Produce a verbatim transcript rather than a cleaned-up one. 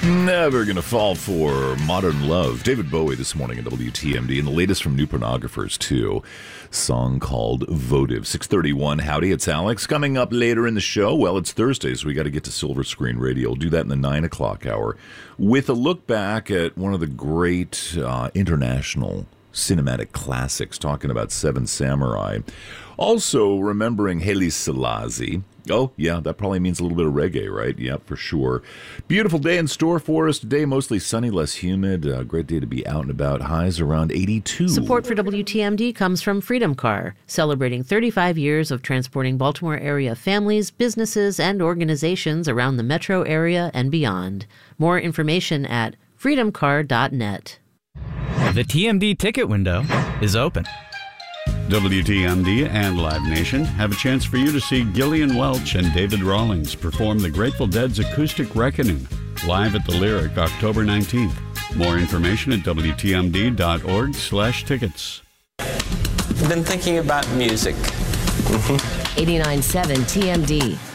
Never Gonna Fall for Modern Love. David Bowie this morning at W T M D, and the latest from New Pornographers, too. Song called Votive. six thirty-one, howdy, it's Alex. Coming up later in the show, well, it's Thursday, so we got to get to Silver Screen Radio. We'll do that in the nine o'clock hour with a look back at one of the great uh, international cinematic classics, talking about Seven Samurai. Also, remembering Haile Selassie. Oh, yeah, that probably means a little bit of reggae, right? Yeah, for sure. Beautiful day in store for us today. Mostly sunny, less humid. A great day to be out and about. Highs around eighty-two. Support for W T M D comes from Freedom Car, celebrating thirty-five years of transporting Baltimore area families, businesses, and organizations around the metro area and beyond. More information at freedom car dot net. The T M D ticket window is open. W T M D and Live Nation have a chance for you to see Gillian Welch and David Rawlings perform the Grateful Dead's Acoustic Reckoning live at the Lyric October nineteenth. More information at W T M D dot org slash tickets. I've been thinking about music. eighty-nine point seven T M D.